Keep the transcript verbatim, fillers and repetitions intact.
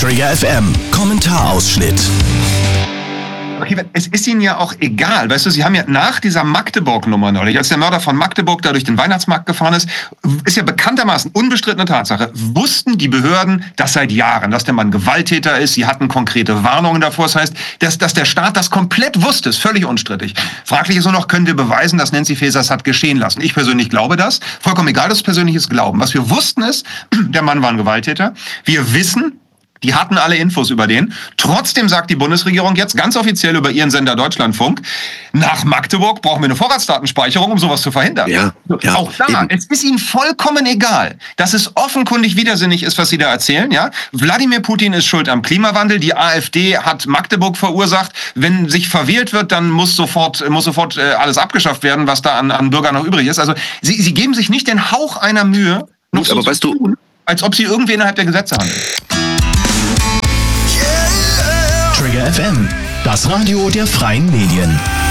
Trigger F M, Kommentarausschnitt. Okay, es ist Ihnen ja auch egal, weißt du, Sie haben ja nach dieser Magdeburg-Nummer neulich, als der Mörder von Magdeburg da durch den Weihnachtsmarkt gefahren ist, ist ja bekanntermaßen unbestrittene Tatsache, wussten die Behörden das seit Jahren, dass der Mann Gewalttäter ist, sie hatten konkrete Warnungen davor, das heißt, dass, dass der Staat das komplett wusste, ist völlig unstrittig. Fraglich ist nur noch, können wir beweisen, dass Nancy Faeser es hat geschehen lassen? Ich persönlich glaube das, vollkommen egal, das ist persönliches Glauben. Was wir wussten ist, der Mann war ein Gewalttäter, wir wissen, die hatten alle Infos über den. Trotzdem sagt die Bundesregierung jetzt ganz offiziell über ihren Sender Deutschlandfunk, nach Magdeburg brauchen wir eine Vorratsdatenspeicherung, um sowas zu verhindern. Ja, ja, auch da, eben. Es ist ihnen vollkommen egal, dass es offenkundig widersinnig ist, was sie da erzählen. Ja, Wladimir Putin ist schuld am Klimawandel, die AfD hat Magdeburg verursacht. Wenn sich verwählt wird, dann muss sofort, muss sofort äh, alles abgeschafft werden, was da an, an Bürgern noch übrig ist. Also sie, sie geben sich nicht den Hauch einer Mühe, noch so aber weißt zu tun, du, als ob sie irgendwie innerhalb der Gesetze handeln. Trigger F M, das Radio der freien Medien.